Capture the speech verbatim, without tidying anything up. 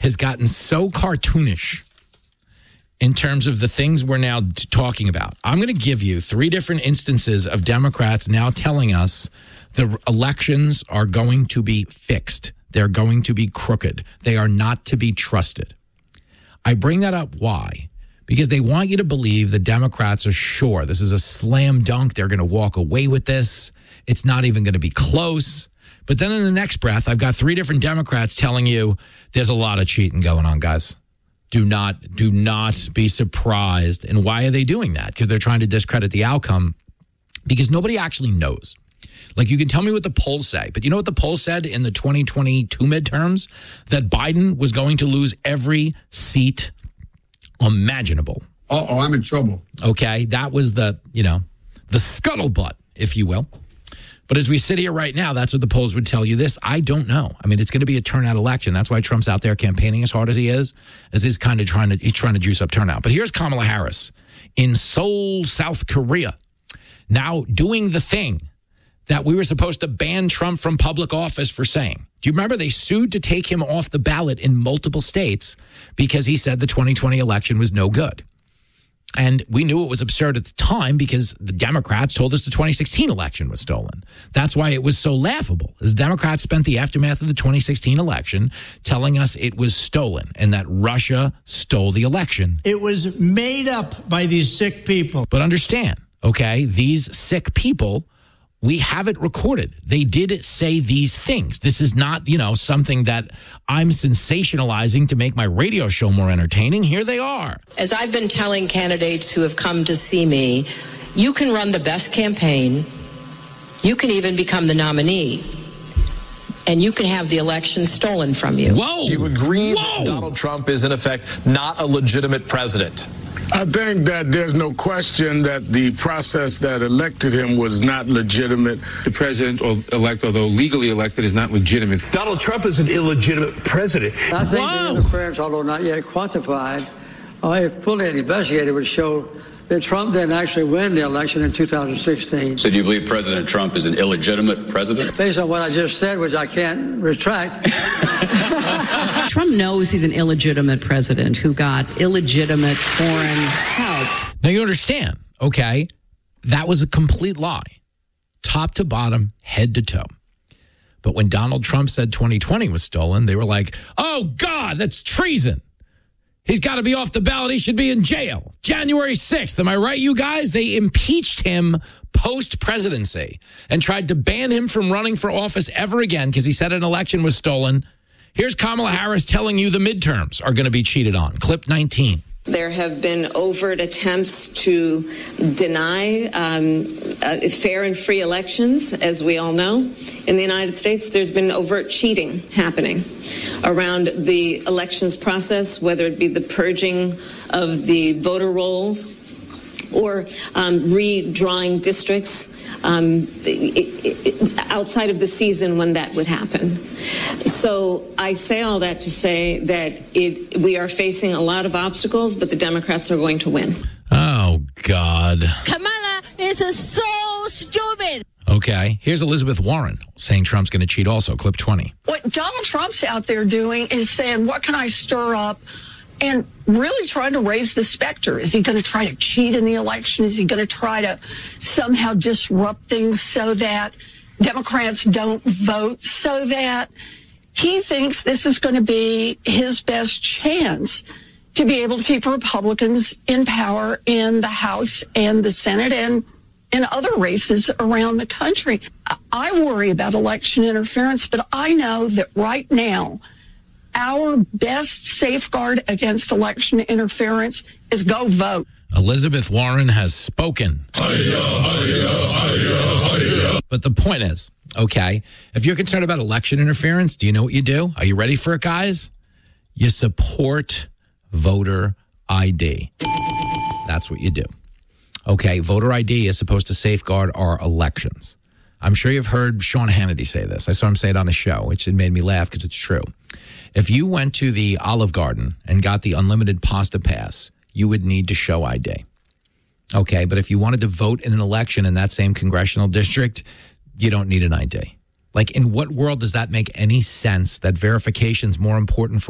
has gotten so cartoonish in terms of the things we're now t- talking about. I'm going to give you three different instances of Democrats now telling us the elections are going to be fixed. They're going to be crooked. They are not to be trusted. I bring that up. Why? Because they want you to believe the Democrats are sure this is a slam dunk. They're going to walk away with this. It's not even going to be close. But then in the next breath, I've got three different Democrats telling you there's a lot of cheating going on, guys. Do not, do not be surprised. And why are they doing that? Because they're trying to discredit the outcome, because nobody actually knows. Like, you can tell me what the polls say, but you know what the polls said in the twenty twenty-two midterms? That Biden was going to lose every seat imaginable. Uh-oh, I'm in trouble. Okay, that was the, you know, the scuttlebutt, if you will. But as we sit here right now, that's what the polls would tell you. This, I don't know. I mean, it's going to be a turnout election. That's why Trump's out there campaigning as hard as he is, as he's kind of trying to, he's trying to juice up turnout. But here's Kamala Harris in Seoul, South Korea, now doing the thing that we were supposed to ban Trump from public office for saying. Do you remember they sued to take him off the ballot in multiple states because he said the twenty twenty election was no good? And we knew it was absurd at the time because the Democrats told us the twenty sixteen election was stolen. That's why it was so laughable. As Democrats spent the aftermath of the twenty sixteen election telling us it was stolen and that Russia stole the election. It was made up by these sick people. But understand, okay, these sick people, we have it recorded. They did say these things. This is not, you know, something that I'm sensationalizing to make my radio show more entertaining. Here they are. As I've been telling candidates who have come to see me, you can run the best campaign. You can even become the nominee. And you can have the election stolen from you. Whoa! Do you agree Whoa. that Donald Trump is, in effect, not a legitimate president? I think that there's no question that the process that elected him was not legitimate. The president or elect, although legally elected, is not legitimate. Donald Trump is an illegitimate president. I think Whoa. the interference, although not yet quantified, uh, if fully investigated, would show that Trump didn't actually win the election in two thousand sixteen. So do you believe President Trump is an illegitimate president? Based on what I just said, which I can't retract. Trump knows he's an illegitimate president who got illegitimate foreign help. Now you understand, okay? That was a complete lie. Top to bottom, head to toe. But when Donald Trump said twenty twenty was stolen, they were like, oh, God, that's treason. He's got to be off the ballot. He should be in jail. January sixth. Am I right, you guys? They impeached him post-presidency and tried to ban him from running for office ever again because he said an election was stolen. Here's Kamala Harris telling you the midterms are going to be cheated on. Clip nineteen. There have been overt attempts to deny um, uh, fair and free elections, as we all know. In the United States, there's been overt cheating happening around the elections process, whether it be the purging of the voter rolls or um, redrawing districts um, it, it, outside of the season when that would happen. So I say all that to say that it, we are facing a lot of obstacles, but the Democrats are going to win. Oh, God. Kamala is so stupid. Okay. Here's Elizabeth Warren saying Trump's going to cheat also. Clip twenty. What Donald Trump's out there doing is saying, what can I stir up? And really trying to raise the specter. Is he going to try to cheat in the election? Is he going to try to somehow disrupt things so that Democrats don't vote, so that he thinks this is going to be his best chance to be able to keep Republicans in power in the House and the Senate and in other races around the country? I worry about election interference, but I know that right now, our best safeguard against election interference is go vote. Elizabeth Warren has spoken. Hi-ya, hi-ya, hi-ya, hi-ya. But the point is, okay, if you're concerned about election interference, do you know what you do? Are you ready for it, guys? You support voter I D. That's what you do. Okay, voter I D is supposed to safeguard our elections. I'm sure you've heard Sean Hannity say this. I saw him say it on his show, which it made me laugh because it's true. If you went to the Olive Garden and got the unlimited pasta pass, you would need to show I D. Okay, but if you wanted to vote in an election in that same congressional district, you don't need an I D. Like, in what world does that make any sense that verification is more important for